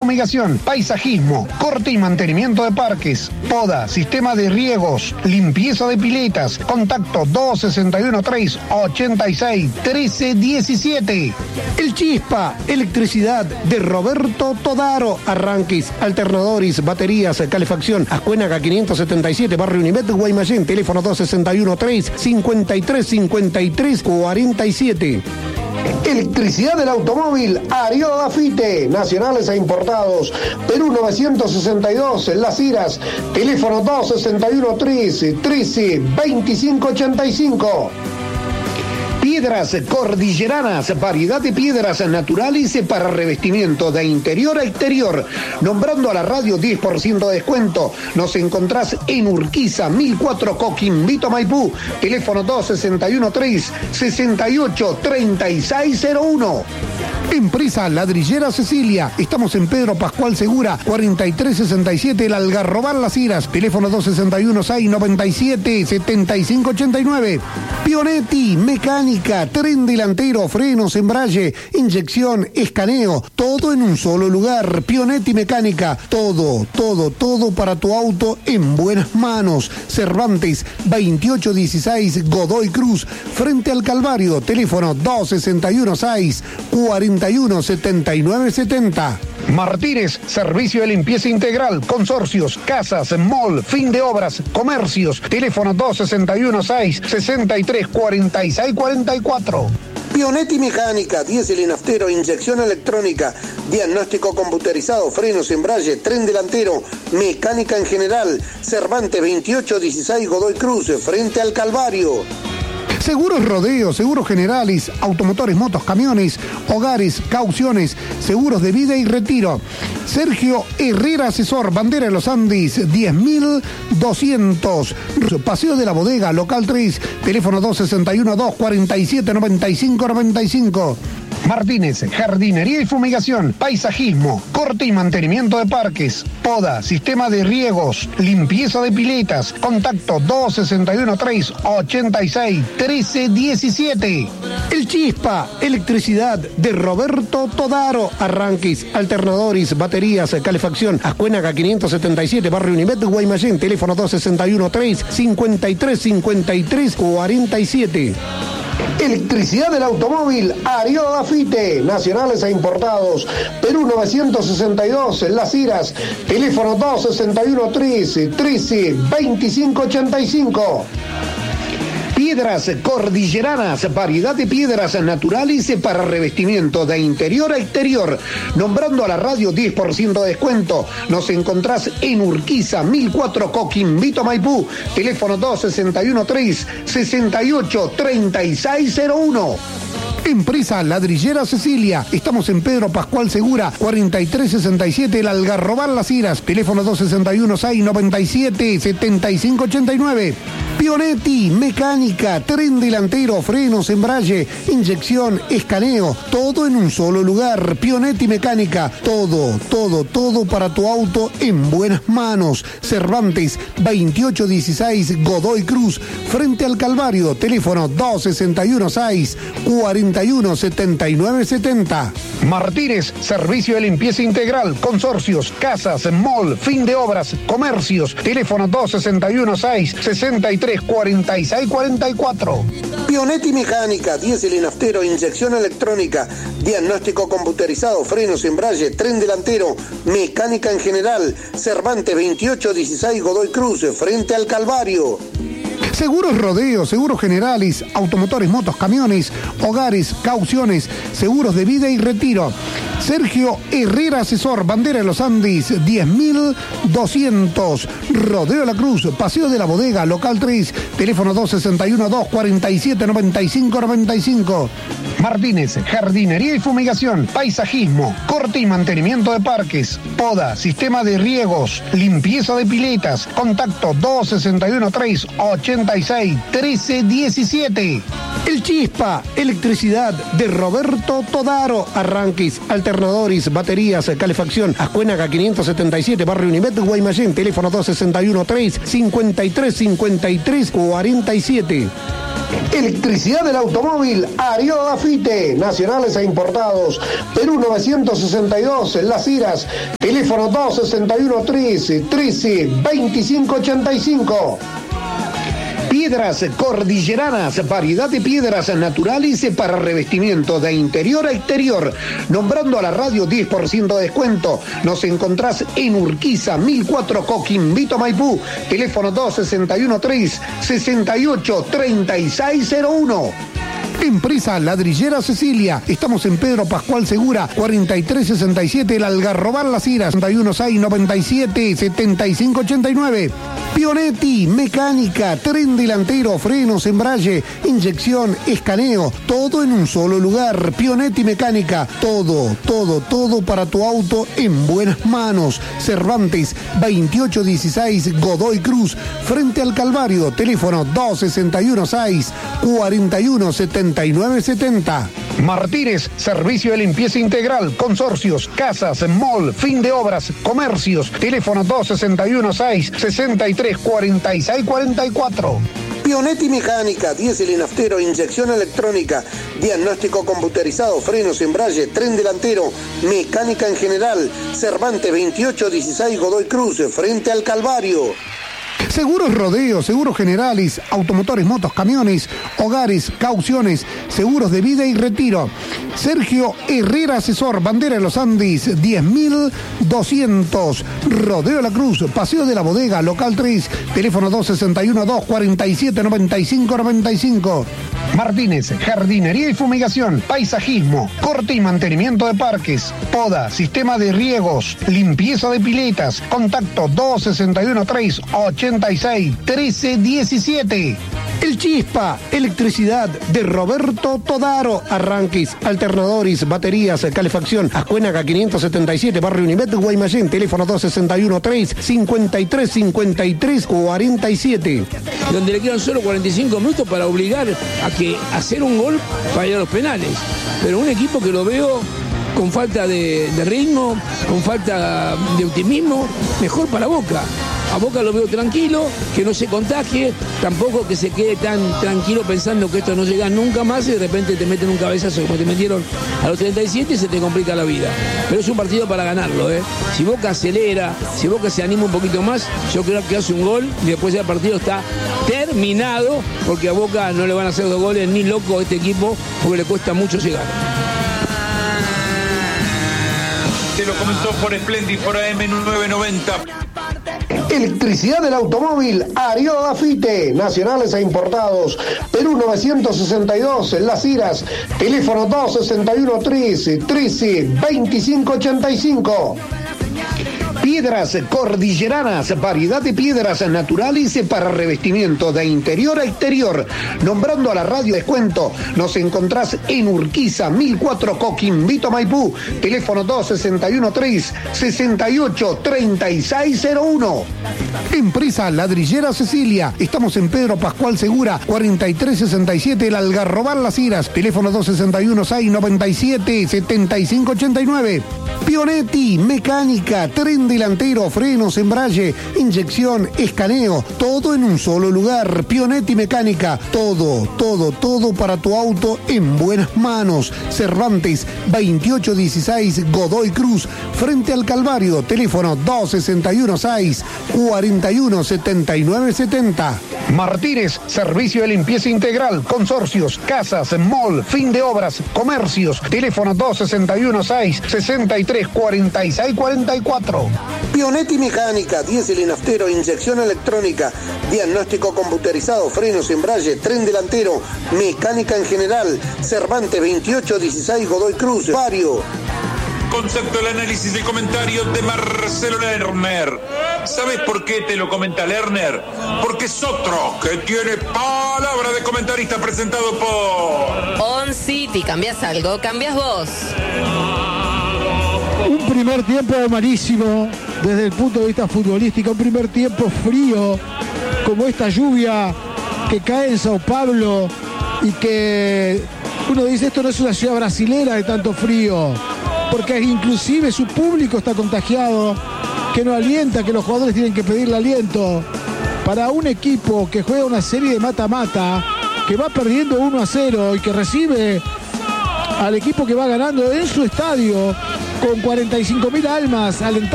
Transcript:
fumigación, paisajismo, corte y mantenimiento de parques, poda, sistema de riegos, limpieza de piletas. Contacto 261-386-1317. El Chispa, electricidad de Roberto Todaro. Arranques, alternadores, baterías, calefacción. Ascuénaga 577, Barrio Univet, Guaymallén. Teléfono 261-353-5347. Electricidad del automóvil, Arió Dafite, nacionales e importados. Perú 962, Las Iras. Teléfono 261-13-2585. Piedras cordilleranas, variedad de piedras naturales para revestimiento de interior a exterior. Nombrando a la radio 10% de descuento. Nos encontrás en Urquiza, 1004 Coquimbo, Maipú. Teléfono 261-368-3601. Empresa Ladrillera Cecilia. Estamos en Pedro Pascual Segura, 4367, El Algarrobal Las Iras. Teléfono 261-697-7589. Pionetti, mecánica, tren delantero, frenos, embrague, inyección, escaneo. Todo en un solo lugar. Pionetti Mecánica. Todo para tu auto en buenas manos. Cervantes, 2816, Godoy Cruz, frente al Calvario. Teléfono 261-641-7970. Martínez, servicio de limpieza integral, consorcios, casas, mall, fin de obras, comercios. Teléfono 261-663-4644. Pionetti Mecánica, diésel y naftero, inyección electrónica, diagnóstico computerizado, frenos, embrague, tren delantero, mecánica en general. Cervantes 2816 Godoy Cruz, frente al Calvario. Seguros Rodeo, seguros generales, automotores, motos, camiones, hogares, cauciones, seguros de vida y retiro. Sergio Herrera Asesor, Bandera de los Andes, 10.200. Paseo de la Bodega, local 3, teléfono 261-247-9595. Martínez, jardinería y fumigación, paisajismo, corte y mantenimiento de parques, poda, sistema de riegos, limpieza de piletas. Contacto 261-386-1317. El Chispa, electricidad de Roberto Todaro. Arranques, alternadores, baterías, calefacción. Ascuénaga 577, Barrio Univet, Guaymallén. Teléfono 261-353-5347. Electricidad del automóvil, Arió Dafite, nacionales e importados. Perú 962, Las Iras. Teléfono 261-13-2585. Piedras cordilleranas, variedad de piedras naturales para revestimiento de interior a exterior. Nombrando a la radio 10% de descuento. Nos encontrás en Urquiza, 1004 Coquimbo, Maipú. Teléfono 261-368-3601. Empresa Ladrillera Cecilia. Estamos en Pedro Pascual Segura, 4367, El Algarrobal Las Iras. Teléfono 261-697-7589. Pionetti, mecánica, tren delantero, frenos, embrague, inyección, escaneo. Todo en un solo lugar. Pionetti Mecánica. Todo para tu auto en buenas manos. Cervantes, 2816, Godoy Cruz, frente al Calvario. Teléfono 261-641-7970. Martínez, servicio de limpieza integral, consorcios, casas, mall, fin de obras, comercios. Teléfono 261-663-4644. Pionetti Mecánica, diésel y naftero, inyección electrónica, diagnóstico computerizado, frenos, embrague, tren delantero, mecánica en general. Cervantes 2816 Godoy Cruz, frente al Calvario. Seguros Rodeo, seguros generales, automotores, motos, camiones, hogares, cauciones, seguros de vida y retiro. Sergio Herrera Asesor, Bandera de los Andes, 10.200. Rodeo La Cruz, Paseo de la Bodega, local 3, teléfono 261-247-9595. Martínez, jardinería y fumigación, paisajismo, corte y mantenimiento de parques, poda, sistema de riegos, limpieza de piletas. Contacto 261-386-1317. El Chispa, electricidad de Roberto Todaro. Arranques, alternadores, baterías, calefacción. Ascuénaga 577, Barrio Univet, Guaymallén. Teléfono 261-353-5347. Electricidad del automóvil, Ario Afite, nacionales e importados. Perú 962, Las Iras, teléfono 261 13 25 85. Piedras cordilleranas, variedad de piedras naturales para revestimiento de interior a exterior. Nombrando a la radio 10% de descuento. Nos encontrás en Urquiza, 1004 Coquimbo, Maipú. Teléfono 261 3 68 3601. Empresa Ladrillera Cecilia. Estamos en Pedro Pascual Segura, 4367, El Algarrobal Las Iras, 61697 7589. Pionetti, mecánica, tren delantero, frenos, embrague, inyección, escaneo, todo en un solo lugar. Pionetti Mecánica, todo para tu auto en buenas manos. Cervantes, 2816, Godoy Cruz, frente al Calvario. Teléfono 2616 417970. Martínez, servicio de limpieza integral, consorcios, casas, mall, fin de obras, comercios. Teléfono 2616 6346 44. Pionetti Mecánica, diésel y naftero, inyección electrónica, diagnóstico computerizado, frenos, embrague, tren delantero, mecánica en general. Cervantes 2816 Godoy Cruz, frente al Calvario. Seguros Rodeo, seguros generales, automotores, motos, camiones, hogares, cauciones, seguros de vida y retiro. Sergio Herrera Asesor, Bandera de los Andes, 10.200. Rodeo La Cruz, Paseo de la Bodega, local 3, teléfono 261-247-9595. Martínez, jardinería y fumigación, paisajismo, corte y mantenimiento de parques, poda, sistema de riegos, limpieza de piletas. Contacto 261-386-1317. El Chispa, electricidad de Roberto Todaro. Arranques, alternadores, baterías, calefacción. Ascuénaga 577, Barrio Univet, Guaymallén. Teléfono 261-353-53-47. Donde le quedan solo 45 minutos para obligar a que hacer un gol para ir a los penales. Pero un equipo que lo veo con falta de ritmo, con falta de optimismo, mejor para Boca. A Boca lo veo tranquilo, que no se contagie, tampoco que se quede tan tranquilo pensando que esto no llega nunca más y de repente te meten un cabezazo como te metieron a los 37 y se te complica la vida. Pero es un partido para ganarlo, ¿eh? Si Boca acelera, si Boca se anima un poquito más, yo creo que hace un gol y después el partido está terminado, porque a Boca no le van a hacer 2 goles ni loco a este equipo, porque le cuesta mucho llegar. Se lo comentó por Splendid, por AM990. Electricidad del automóvil, Ario Afite, nacionales e importados. Perú 962, Las Iras, teléfono 261 13 25 85. Piedras cordilleranas, variedad de piedras naturales para revestimiento de interior a exterior. Nombrando a la radio descuento, nos encontrás en Urquiza, 1004 Coquimbo, Maipú. Teléfono 261 3 68 3601. Empresa Ladrillera Cecilia. Estamos en Pedro Pascual Segura, 4367, El Algarrobal Las Iras. Teléfono 261-697-7589. Pionetti, mecánica, tren delantero, frenos, embrague, inyección, escaneo, todo en un solo lugar. Pionetti Mecánica, todo para tu auto en buenas manos. Cervantes, 2816, Godoy Cruz, frente al Calvario. Teléfono 261-6 417970. Martínez, servicio de limpieza integral, consorcios, casas, mall, fin de obras, comercios. Teléfono 261-6 6346 44. Pionetti Mecánica, diésel y naftero, inyección electrónica, diagnóstico computerizado, frenos, embrague, tren delantero, mecánica en general. Cervantes 2816 Godoy Cruz, Vario. Concepto, el análisis y comentario de Marcelo Lerner. ¿Sabes por qué te lo comenta Lerner? Porque es otro que tiene palabra de comentarista, presentado por On City. ¿Cambias algo? ¿Cambias vos? Un primer tiempo malísimo desde el punto de vista futbolístico, un primer tiempo frío, como esta lluvia que cae en Sao Paulo y que uno dice, esto no es una ciudad brasilera de tanto frío, porque inclusive su público está contagiado, que no alienta, que los jugadores tienen que pedirle aliento. Para un equipo que juega una serie de mata-mata, que va perdiendo 1-0 y que recibe al equipo que va ganando en su estadio con 45.000 almas alentando